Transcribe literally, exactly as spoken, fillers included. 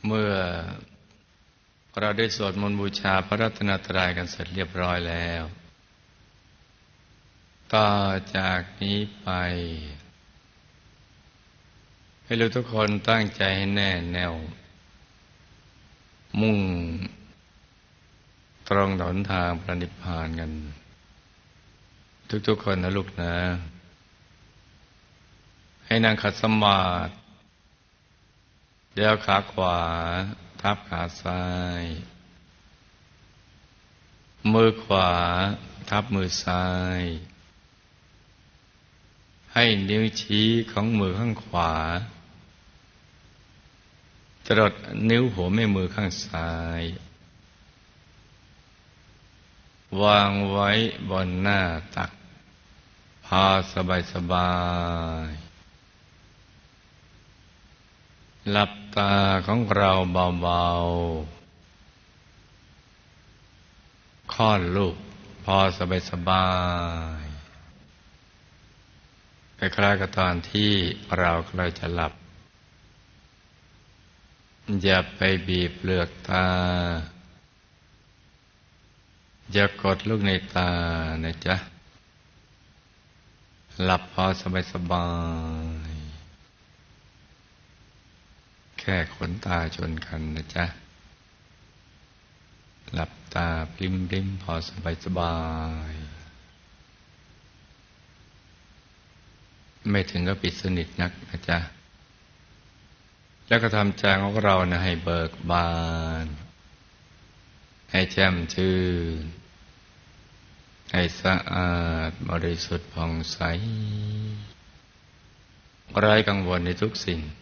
เมื่อเราได้สวดมนต์บูชาพระรัตนตรัยกันเสร็จเรียบร้อยแล้วต่อจากนี้ไปให้เราทุกคนตั้งใจให้แน่แน่วมุ่งตรงหนทางพระนิพพานกันทุกๆคนนะลูกนะให้นั่งขัดสมาธิเดี๋ยวขาขวาทับขาซ้ายมือขวาทับมือซ้ายให้นิ้วชี้ของมือข้างขวาจรดนิ้วหัวแม่มือข้างซ้ายวางไว้บนหน้าตักพอสบายสบายหลับตาของเราเบาๆคลอดลูกพอสบายสบายคล้ายๆกับตอนที่เรากำลังจะหลับอย่าไปบีบเปลือกตาอย่ากดลูกในตานะจ๊ะหลับพอสบายสบายแค่ขนตาชนกันนะจ๊ะหลับตาปลิ้มปลิ้มพอสบายสบายไม่ถึงกับปิดสนิทนักนะจ๊ะแล้วก็ทำใจของเรานะให้เบิกบานให้แจ่มชื่นให้สะอาดบริสุทธิ์ผ่องใสไร้กังวลในทุกสิ่ง